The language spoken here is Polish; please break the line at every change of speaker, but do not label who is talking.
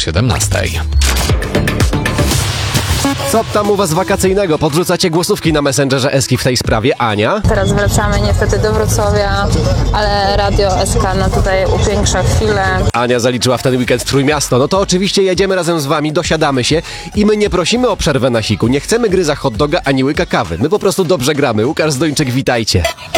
17.
Co tam u was wakacyjnego? Podrzucacie głosówki na Messengerze Eski w tej sprawie, Ania?
Teraz wracamy niestety do Wrocławia, ale Radio SK tutaj upiększa chwilę.
Ania zaliczyła w ten weekend Trójmiasto. No to oczywiście jedziemy razem z wami, dosiadamy się i my nie prosimy o przerwę na siku. Nie chcemy gryza hot doga ani łyka kawy. My po prostu dobrze gramy. Łukasz Zdończyk, witajcie.